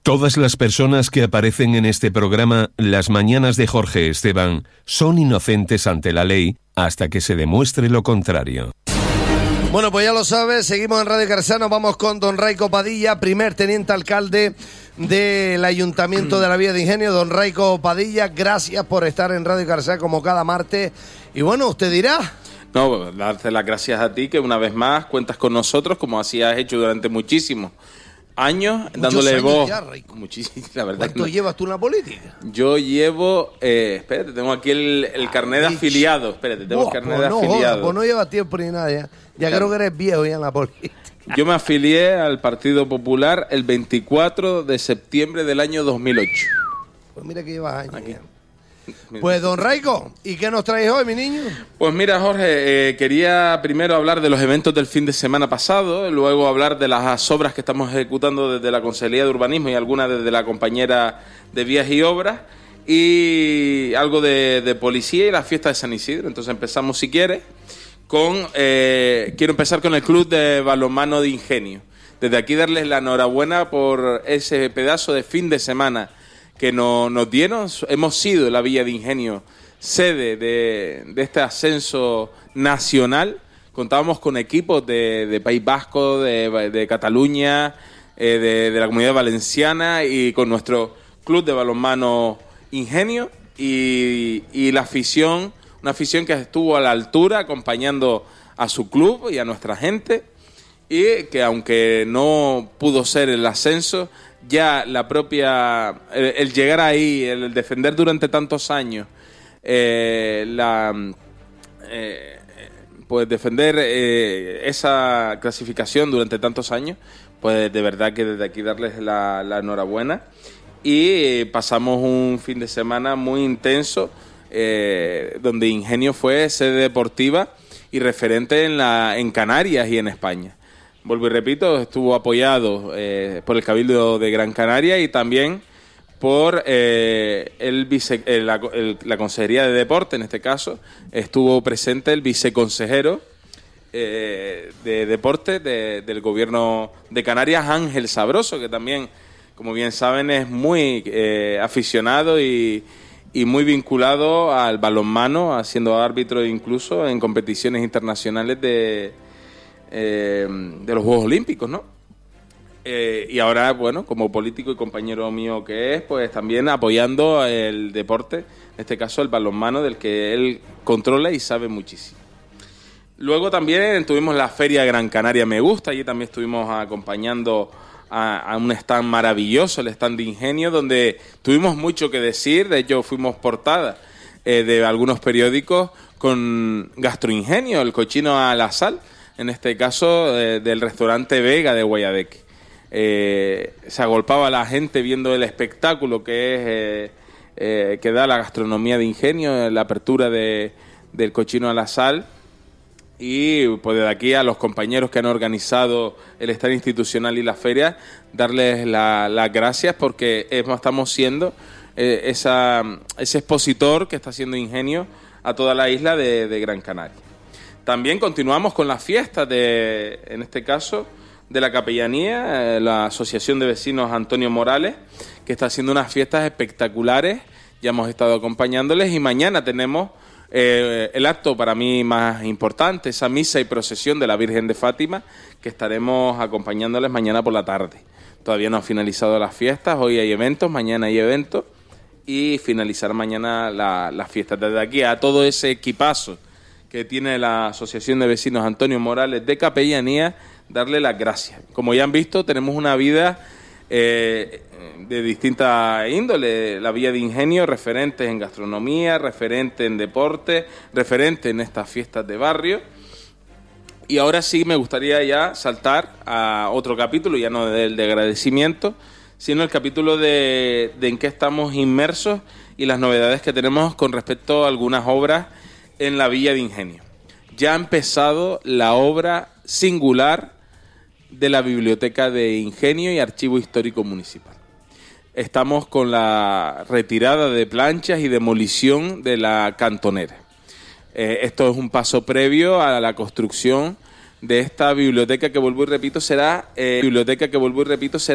Todas las personas que aparecen en este programa, Las Mañanas de Jorge Esteban, son inocentes ante la ley hasta que se demuestre lo contrario. Bueno, pues ya lo sabes, seguimos en Radio Carcea, nos vamos con don Raico Padilla, primer teniente alcalde del Ayuntamiento de la Villa de Ingenio. Don Raico Padilla, gracias por estar en Radio Carcea como cada martes. Y bueno, usted dirá... No, darte las gracias a ti, que una vez más cuentas con nosotros, como así has hecho durante muchísimos años, dándole voz. Muchísimo, la verdad. ¿Cuánto llevas tú en la política? Yo llevo, espérate, tengo aquí el carnet de afiliado. Espérate, tengo el carnet de afiliado. Pues no llevas tiempo ni nada ya. Ya creo que eres viejo ya en la política. Yo me afilié al Partido Popular el 24 de septiembre del año 2008. Pues mira que llevas años aquí. Pues don Raico, ¿y qué nos traes hoy, mi niño? Pues mira, Jorge, quería primero hablar de los eventos del fin de semana pasado, luego hablar de las obras que estamos ejecutando desde la Consejería de Urbanismo y algunas desde la compañera de Vías y Obras, y algo de policía y la fiesta de San Isidro. Entonces empezamos, si quieres, quiero empezar con el Club de Balonmano de Ingenio. Desde aquí darles la enhorabuena por ese pedazo de fin de semana que nos dieron. Hemos sido la Villa de Ingenio sede de este ascenso nacional. Contábamos con equipos de País Vasco, de Cataluña, de la Comunidad Valenciana, y con nuestro Club de Balonmano Ingenio y la afición, una afición que estuvo a la altura acompañando a su club y a nuestra gente, y que aunque no pudo ser el ascenso, ya la propia, el llegar ahí, el defender durante tantos años, pues defender esa clasificación durante tantos años, pues de verdad que desde aquí darles la enhorabuena. Y pasamos un fin de semana muy intenso, donde Ingenio fue sede deportiva y referente en Canarias y en España. Vuelvo y repito, estuvo apoyado por el Cabildo de Gran Canaria y también por la Consejería de Deporte. En este caso estuvo presente el viceconsejero de Deporte del Gobierno de Canarias, Ángel Sabroso, que también, como bien saben, es muy aficionado y muy vinculado al balonmano, siendo árbitro incluso en competiciones internacionales de los Juegos Olímpicos, ¿no? Y ahora, bueno, como político y compañero mío que es, pues también apoyando el deporte, en este caso el balonmano, del que él controla y sabe muchísimo. Luego también tuvimos la Feria Gran Canaria Me Gusta, allí también estuvimos acompañando a un stand maravilloso, el stand de Ingenio, donde tuvimos mucho que decir. De hecho, fuimos portada de algunos periódicos con Gastroingenio, el cochino a la sal, en este caso del restaurante Vega de Guayadeque. Se agolpaba la gente viendo el espectáculo que da la gastronomía de Ingenio, la apertura del cochino a la sal. Y pues desde aquí a los compañeros que han organizado el stand institucional y la feria, darles las gracias, porque estamos siendo ese expositor que está haciendo Ingenio a toda la isla de Gran Canaria. También continuamos con las fiestas en este caso, de la capellanía, la Asociación de Vecinos Antonio Morales, que está haciendo unas fiestas espectaculares. Ya hemos estado acompañándoles y mañana tenemos el acto para mí más importante, esa misa y procesión de la Virgen de Fátima, que estaremos acompañándoles mañana por la tarde. Todavía no han finalizado las fiestas, hoy hay eventos, mañana hay eventos y finalizar mañana las fiestas. Desde aquí a todo ese equipazo que tiene la Asociación de Vecinos Antonio Morales de Capellanía, darle las gracias. Como ya han visto, tenemos una vida de distinta índole, la Villa de Ingenio, referentes en gastronomía, referente en deporte, referente en estas fiestas de barrio. Y ahora sí me gustaría ya saltar a otro capítulo, ya no del de agradecimiento, sino el capítulo de en qué estamos inmersos y las novedades que tenemos con respecto a algunas obras en la Villa de Ingenio. Ya ha empezado la obra singular de la Biblioteca de Ingenio y Archivo Histórico Municipal. Estamos con la retirada de planchas y demolición de la cantonera. Esto es un paso previo a la construcción de esta biblioteca que vuelvo y repito será